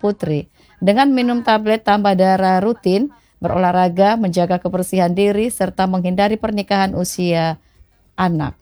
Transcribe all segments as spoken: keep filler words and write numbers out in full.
putri dengan minum tablet tambah darah rutin, berolahraga, menjaga kebersihan diri, serta menghindari pernikahan usia anak.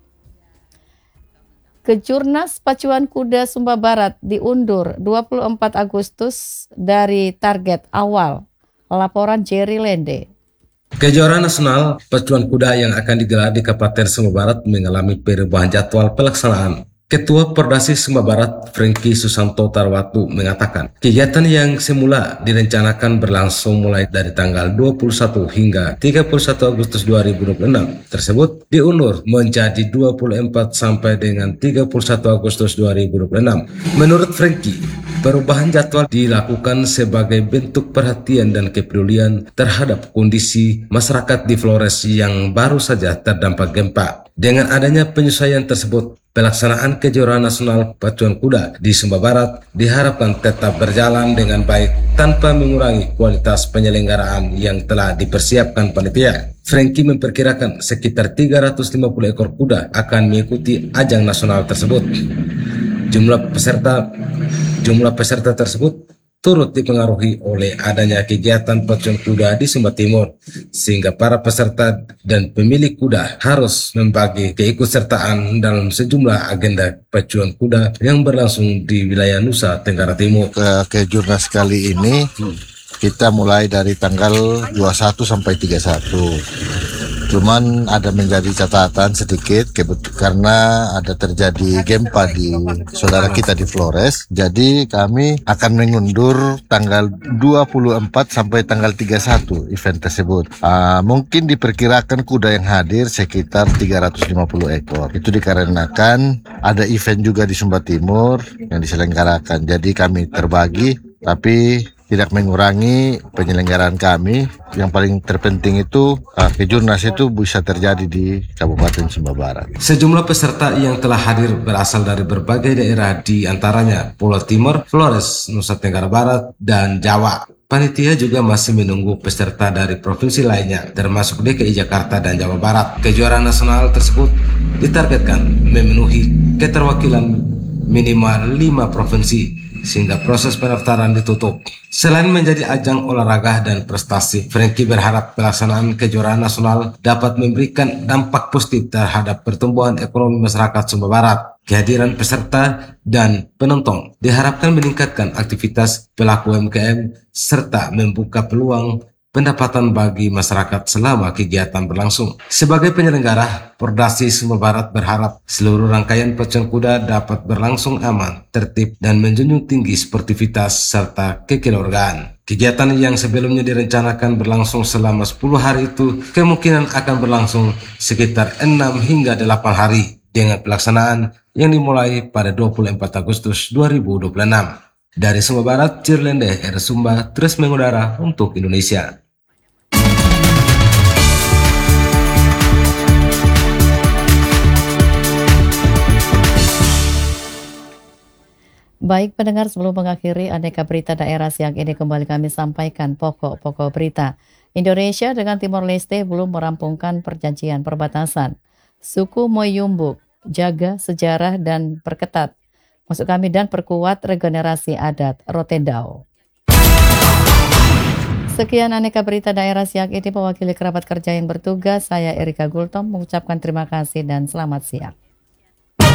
Kejurnas Pacuan Kuda Sumba Barat diundur dua puluh empat Agustus dari target awal. Laporan Jerry Lende. Kejuaraan nasional pacuan kuda yang akan digelar di Kabupaten Sumba Barat mengalami perubahan jadwal pelaksanaan. Ketua Pordasi Sumba Barat, Franky Susanto Tarwatu, mengatakan kegiatan yang semula direncanakan berlangsung mulai dari tanggal dua puluh satu hingga tiga puluh satu Agustus dua ribu dua puluh enam tersebut diundur menjadi dua puluh empat sampai dengan tiga puluh satu Agustus dua ribu dua puluh enam. Menurut Franky, perubahan jadwal dilakukan sebagai bentuk perhatian dan kepedulian terhadap kondisi masyarakat di Flores yang baru saja terdampak gempa. Dengan adanya penyesuaian tersebut, pelaksanaan kejuaraan nasional pacuan kuda di Sumba Barat diharapkan tetap berjalan dengan baik tanpa mengurangi kualitas penyelenggaraan yang telah dipersiapkan panitia. Franky memperkirakan sekitar tiga ratus lima puluh ekor kuda akan mengikuti ajang nasional tersebut. Jumlah peserta jumlah peserta tersebut turut dipengaruhi oleh adanya kegiatan pacuan kuda di Sumba Timur, sehingga para peserta dan pemilik kuda harus membagi keikutsertaan dalam sejumlah agenda pacuan kuda yang berlangsung di wilayah Nusa Tenggara Timur. Ke Kejurnas kali ini kita mulai dari tanggal dua puluh satu sampai tiga puluh satu. Cuman ada menjadi catatan sedikit karena ada terjadi gempa di saudara kita di Flores. Jadi kami akan mengundur tanggal dua puluh empat sampai tanggal tiga puluh satu event tersebut. Uh, mungkin diperkirakan kuda yang hadir sekitar tiga ratus lima puluh ekor. Itu dikarenakan ada event juga di Sumba Timur yang diselenggarakan. Jadi kami terbagi, tapi tidak mengurangi penyelenggaraan kami. Yang paling terpenting itu uh, kejurnas itu bisa terjadi di Kabupaten Sumba Barat. Sejumlah peserta yang telah hadir berasal dari berbagai daerah, di antaranya Pulau Timur, Flores, Nusa Tenggara Barat, dan Jawa. Panitia juga masih menunggu peserta dari provinsi lainnya, termasuk D K I Jakarta dan Jawa Barat. Kejuaraan nasional tersebut ditargetkan memenuhi keterwakilan minimal lima provinsi, sehingga proses pendaftaran ditutup. Selain menjadi ajang olahraga dan prestasi, Franky berharap pelaksanaan kejuaraan nasional dapat memberikan dampak positif terhadap pertumbuhan ekonomi masyarakat Sumba Barat. Kehadiran peserta dan penonton diharapkan meningkatkan aktivitas pelaku U M K M serta membuka peluang pendapatan bagi masyarakat selama kegiatan berlangsung. Sebagai penyelenggara, Pordasi Sumba Barat berharap seluruh rangkaian pacuan kuda dapat berlangsung aman, tertib, dan menjunjung tinggi sportivitas serta kekeluargaan. Kegiatan yang sebelumnya direncanakan berlangsung selama sepuluh hari itu kemungkinan akan berlangsung sekitar enam hingga delapan hari dengan pelaksanaan yang dimulai pada dua puluh empat Agustus dua ribu dua puluh enam. Dari Sumba Barat, Cirlende, R Sumba, terus mengudara untuk Indonesia. Baik pendengar, sebelum mengakhiri aneka berita daerah siang ini, kembali kami sampaikan pokok-pokok berita. Indonesia dengan Timor Leste belum merampungkan perjanjian perbatasan. Suku Moyumbuk jaga sejarah dan perketat, maksud kami, dan perkuat regenerasi adat Rotendao. Sekian aneka berita daerah siang ini, mewakili kerabat kerja yang bertugas, saya Erika Gultom mengucapkan terima kasih dan selamat siang.